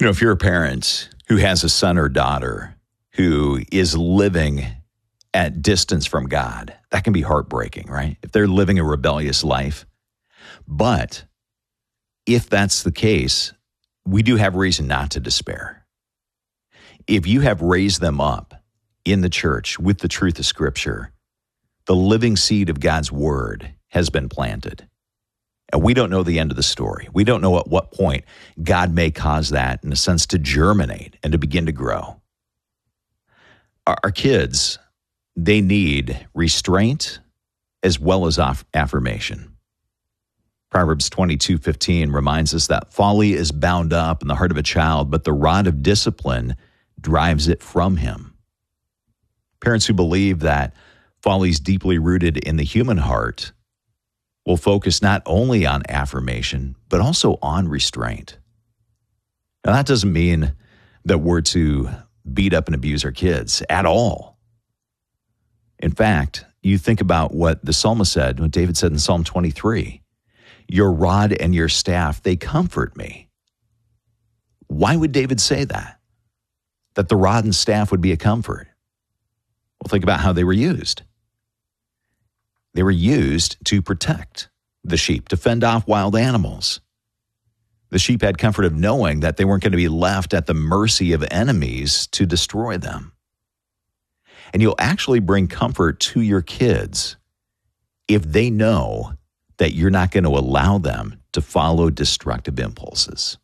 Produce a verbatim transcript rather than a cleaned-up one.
You know, if you're a parent who has a son or daughter who is living at distance from God, that can be heartbreaking, right? If they're living a rebellious life. But if that's the case, we do have reason not to despair. If you have raised them up in the church with the truth of Scripture, the living seed of God's word has been planted. And we don't know the end of the story. We don't know at what point God may cause that, in a sense, to germinate and to begin to grow. Our, our kids, they need restraint as well as aff- affirmation. Proverbs twenty-two fifteen reminds us that folly is bound up in the heart of a child, but the rod of discipline drives it from him. Parents who believe that folly is deeply rooted in the human heart will focus not only on affirmation, but also on restraint. Now, that doesn't mean that we're to beat up and abuse our kids at all. In fact, you think about what the psalmist said, what David said in Psalm twenty-three, your rod and your staff, they comfort me. Why would David say that? That the rod and staff would be a comfort? Well, think about how they were used. They were used to protect the sheep, to fend off wild animals. The sheep had comfort of knowing that they weren't going to be left at the mercy of enemies to destroy them. And you'll actually bring comfort to your kids if they know that you're not going to allow them to follow destructive impulses.